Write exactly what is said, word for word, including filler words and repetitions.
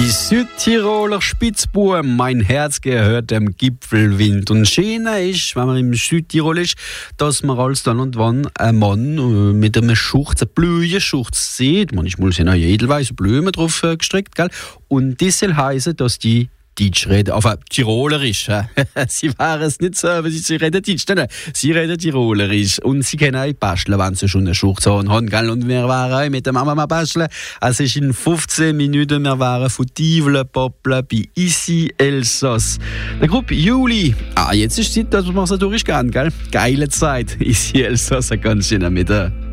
Die Südtiroler Spitzbuben, mein Herz gehört dem Gipfelwind. Und schöner ist, wenn man im Südtirol ist, dass man als dann und wann einen Mann mit einem Schuchz, einem Blühenschuchz sieht. Manchmal sind auch edelweise Blumen drauf gestrickt, gell? Und das soll heißen, dass die Deutsch reden, aber Tirolerisch. Sie waren es nicht so, aber sie reden Deutsch, nein, sie reden Tirolerisch. Und sie können auch basteln, wenn sie schon eine Schucht haben, gell? Und wir waren auch mit der Mama mal basteln. Also es ist in fünfzehn Minuten, wir waren von Tivoli-Poppeln bei Issy Elsass. Der Gruppe Juli. Ah, jetzt ist Zeit, dass wir es durchgehen, gell? Geile Zeit. Issy Elsass, ganz schön mit der